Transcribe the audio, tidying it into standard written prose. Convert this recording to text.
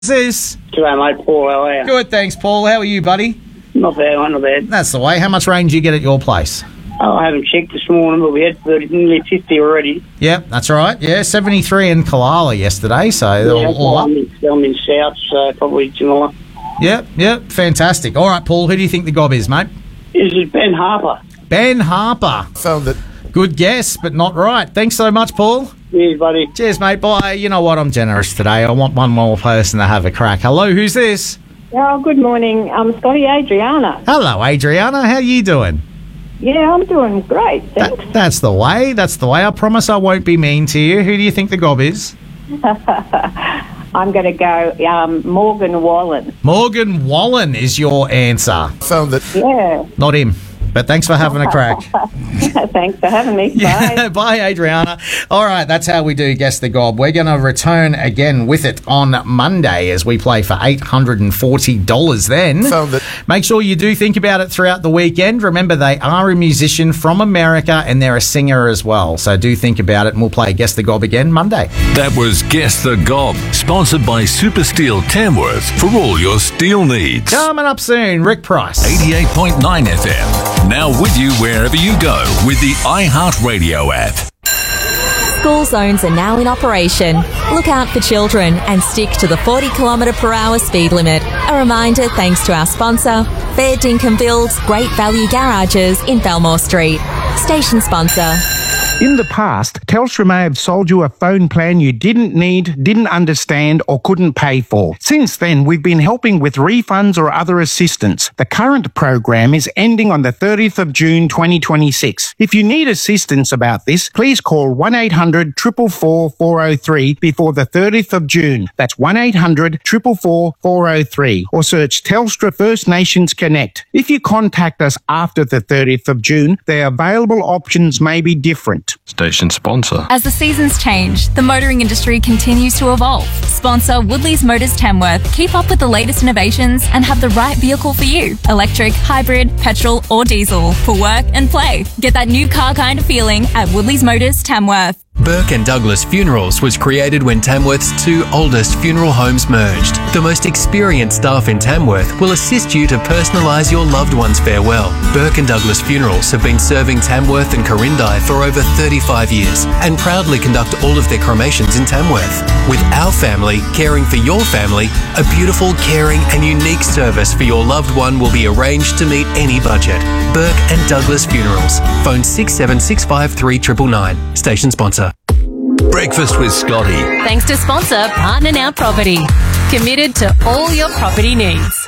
This? G'day, mate. Paul, how are you? Good, thanks, Paul. How are you, buddy? Not bad, mate, not bad. That's the way. How much rain do you get at your place? Oh, I haven't checked this morning, but we had nearly 50 already. Yep, that's right. Yeah, 73 in Kalala yesterday, so they're all up. I'm in South, so probably similar. Yep, fantastic. All right, Paul, who do you think the gob is, mate? Is it Ben Harper? Ben Harper. Found it. Good guess, but not right. Thanks so much, Paul. Cheers, buddy. Cheers, mate. Bye. You know what? I'm generous today. I want one more person to have a crack. Hello, who's this? Oh, good morning. I'm Scotty Adriana. Hello, Adriana. How you doing? Yeah, I'm doing great, thanks. That's the way. That's the way. I promise I won't be mean to you. Who do you think the gob is? I'm going to go Morgan Wallen. Morgan Wallen is your answer. Found it. Yeah. Not him. But thanks for having a crack. Thanks for having me. Bye. Yeah, bye, Adriana. All right, that's how we do Guess the Gob. We're going to return again with it on Monday as we play for $840 then. Found it. Make sure you do think about it throughout the weekend. Remember, they are a musician from America and they're a singer as well. So do think about it and we'll play Guess the Gob again Monday. That was Guess the Gob, sponsored by Super Steel Tamworth for all your steel needs. Coming up soon, Rick Price. 88.9 FM. Now with you wherever you go with the iHeartRadio app. School zones are now in operation. Look out for children and stick to the 40km/h speed limit. A reminder thanks to our sponsor, Fair Dinkum Builds Great Value Garages in Belmore Street. Station sponsor. In the past, Telstra may have sold you a phone plan you didn't need, didn't understand, or couldn't pay for. Since then, we've been helping with refunds or other assistance. The current program is ending on the 30th of June 2026. If you need assistance about this, please call 1-800-444-403 before the 30th of June. That's 1-800-444-403 or search Telstra First Nations Connect. If you contact us after the 30th of June, the available options may be different. Station sponsor. As the seasons change, the motoring industry continues to evolve. Sponsor Woodley's Motors Tamworth. Keep up with the latest innovations and have the right vehicle for you. Electric, hybrid, petrol or diesel. For work and play. Get that new car kind of feeling at Woodley's Motors Tamworth. Burke and Douglas Funerals was created when Tamworth's two oldest funeral homes merged. The most experienced staff in Tamworth will assist you to personalise your loved one's farewell. Burke and Douglas Funerals have been serving Tamworth and Corindai for over 35 years and proudly conduct all of their cremations in Tamworth. With our family caring for your family, a beautiful, caring and unique service for your loved one will be arranged to meet any budget. Burke and Douglas Funerals. Phone 6765 999. Station sponsor. Breakfast with Scotty. Thanks to sponsor Partner Now Property. Committed to all your property needs.